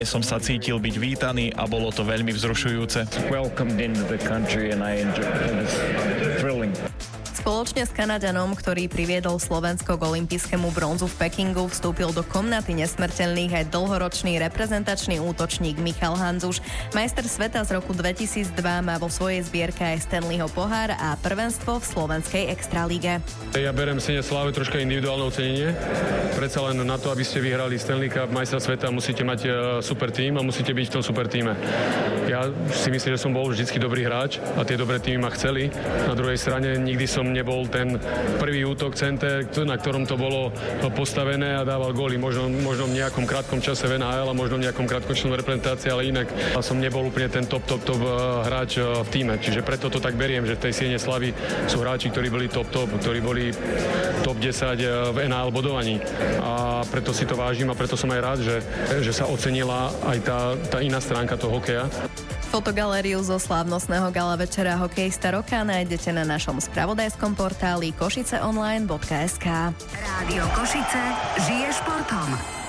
Som sa cítil byť vítaný a bolo to veľmi vzrušujúce. Welcomed into the country and I enjoyed it. It was thrilling. Spoločne s Kanaďanom, ktorý priviedol Slovensko k olympijskému bronzu v Pekingu, vstúpil do komnaty nesmrteľných aj dlhoročný reprezentačný útočník Michal Handzuš. Majster sveta z roku 2002 má vo svojej zbierke aj Stanleyho pohár a prvenstvo v slovenskej extralíge. Ja berem Sene Slávy troška individuálne ocenenie. Predsa len na to, aby ste vyhrali Stanley Cup, majstra sveta, musíte mať super tím a musíte byť v tom super tíme. Ja si myslím, že som bol vždycky dobrý hráč a tie dobré týmy ma chceli. Na druhej strane nikdy som nebol ten prvý útok center, na ktorom to bolo postavené a dával góly. Možno v nejakom krátkom čase v NHL a možno v nejakom krátkom čase v reprezentácii, ale inak som nebol úplne ten top hráč v tíme. Čiže preto to tak beriem, že v tej Siene Slavy sú hráči, ktorí boli top, ktorí boli top 10 v NHL bodovaní. A preto si to vážim a preto som aj rád, že sa ocenila aj tá iná stránka toho hokeja. Fotogalériu zo slávnostného gala večera hokejista roka nájdete na našom spravodajskom portáli košiceonline.sk. Rádio Košice žije športom.